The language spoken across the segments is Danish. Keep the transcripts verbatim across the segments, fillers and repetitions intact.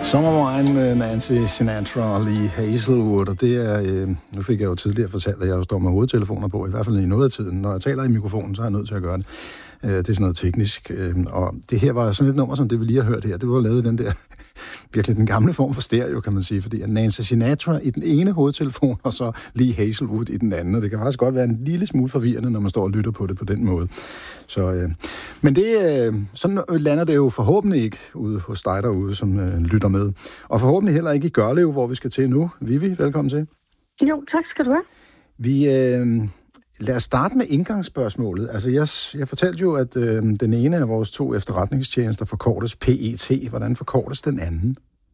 Sommervejen med Nancy Sinatra og Lee Hazelwood, og det er, øh, nu fik jeg jo tidligere fortalt, at jeg jo står med hovedtelefoner på, i hvert fald i noget af tiden. Når jeg taler i mikrofonen, så er jeg nødt til at gøre det. Øh, det er sådan noget teknisk, øh, og det her var sådan et nummer, som det vi lige har hørt her. Det var lavet i den der, virkelig den gamle form for stereo, kan man sige, fordi Nancy Sinatra i den ene hovedtelefon, og så Lee Hazelwood i den anden, og det kan faktisk godt være en lille smule forvirrende, når man står og lytter på det på den måde. Så, øh, men det, øh, sådan lander det jo forhåbentlig ikke ude hos dig derude, som øh, lytter med. Og forhåbentlig heller ikke i Gørlev, hvor vi skal til nu. Vivi, velkommen til. Jo, tak skal du have. Vi, øh, lad os starte med indgangsspørgsmålet. Altså, jeg, jeg fortalte jo, at øh, den ene af vores to efterretningstjenester forkortes P E T. Hvordan forkortes den anden?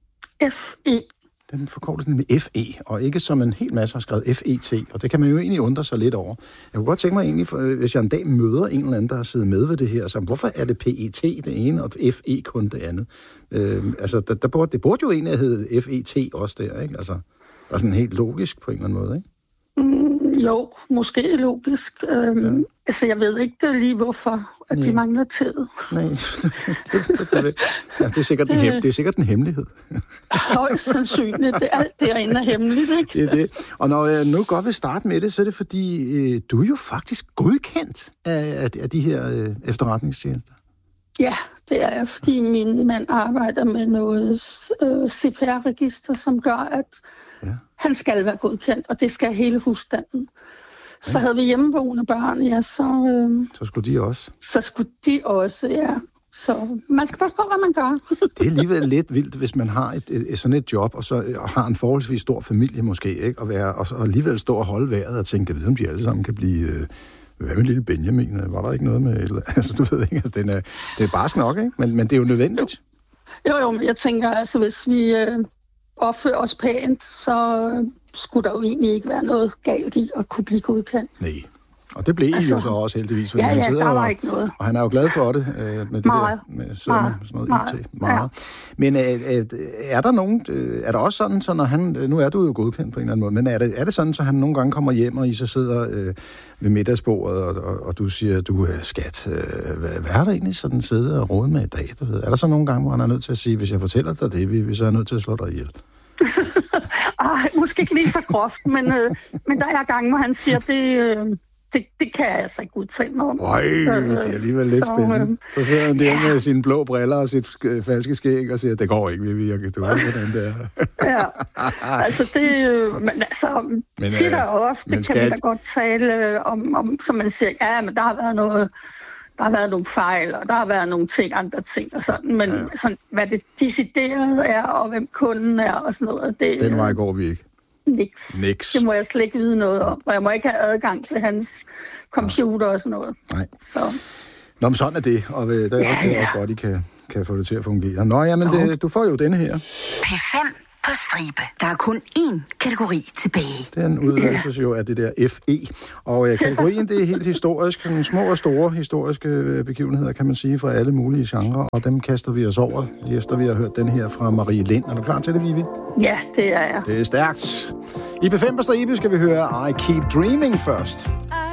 F E. Den forkortes nemlig F E, og ikke som en hel masse har skrevet F E T, og det kan man jo egentlig undre sig lidt over. Jeg kunne godt tænke mig egentlig, for, hvis jeg en dag møder en eller anden, der har siddet med ved det her, så hvorfor er det P E T det ene, og F E kun det andet? Øh, altså, der, der burde, det burde jo egentlig hedde F E T også der, ikke? Altså, bare sådan helt logisk på en eller anden måde, ikke? Mm, jo, måske logisk. Øhm, ja. Altså, jeg ved ikke lige, hvorfor at de mangler tid. Nej, det, det, det, det, ja, det, er sikkert det, en hem, det er sikkert en hemmelighed. Højst sandsynligt. Det er alt derinde er hemmeligt, ikke? Det er det. Og når jeg nu godt vil starte med det, så er det fordi, øh, du er jo faktisk godkendt af, af, af de her øh, efterretningstjenester. Ja, det er jeg, fordi min mand arbejder med noget øh, C P R-register, som gør, at ja. han skal være godkendt, og det skal hele husstanden. Så havde vi hjemmeboende børn, ja, så... Øh, så skulle de også? Så skulle de også, ja. Så man skal passe på, hvad man gør. Det er alligevel lidt vildt, hvis man har et, et, et sådan et job, og så og har en forholdsvis stor familie måske, ikke? Og, være, og, og alligevel stå og holde vejret og tænke, jeg ved, om de alle sammen kan blive... Øh, hvad med lille Benjamin? Var der ikke noget med... Eller, altså, du ved ikke, altså, den er, det er barsk nok, ikke? Men, men det er jo nødvendigt. Jo, jo, men jeg tænker, altså, hvis vi øh, opfører os pænt, så øh, skulle der jo egentlig ikke være noget galt i at kunne blive godkendt. Nej. Og det blev I altså, jo så også heldigvis, fordi ja, han ja, sidder der var og, ikke noget. Og han er jo glad for det, øh, med det meget. der, med sømmer, meget. sådan noget meget. I T. Meget. Ja. Men øh, er der nogen, øh, er der også sådan, så når han, nu er du jo godkendt på en eller anden måde, men er det, er det sådan, så han nogle gange kommer hjem, og I så sidder øh, ved middagsbordet, og, og, og du siger, du er skat, øh, hvad, hvad er der egentlig sådan sidder og rode med i dag? Du ved? Er der så nogle gange, hvor han er nødt til at sige, hvis jeg fortæller dig det, vi så er nødt til at slå dig ihjel? Ej, måske ikke lige så groft, men, øh, men der er gange, hvor han siger, det... Øh, Det, det kan jeg altså ikke udtale mig om. Øj, det er alligevel lidt så, spændende. Øh, så sidder han der ja. med sine blå briller og sit øh, falske skæg og siger, det går ikke, vi virker. Du ved, hvordan det er. Ja, altså det... Men altså, men, tit og ofte kan skat... vi da godt tale om, om, som man siger, ja, men der har været noget... Der har været nogle fejl, og der har været nogle ting, andre ting og sådan. Men ja. sådan, hvad det decideret er, og hvem kunden er og sådan noget, det... Den vej går vi ikke. Niks. Niks. Det må jeg slet ikke vide noget om, og jeg må ikke have adgang til hans computer og sådan noget. Nej. Så. Nå, men sådan er det, og det er også, ja, ja. det er også godt, I kan, kan få det til at fungere. Nå, jamen, det, du får jo denne her. P fem på stribe. Der er kun én kategori tilbage. Den udløses jo af det der F E. Og øh, kategorien, det er helt historisk. Sådan små og store historiske begivenheder, kan man sige, fra alle mulige genrer. Og dem kaster vi os over, lige efter vi har hørt den her fra Marie Lind. Er du klar til det, Vivi? Ja, det er jeg. Det er stærkt. I P fem på stribe skal vi høre I Keep Dreaming først.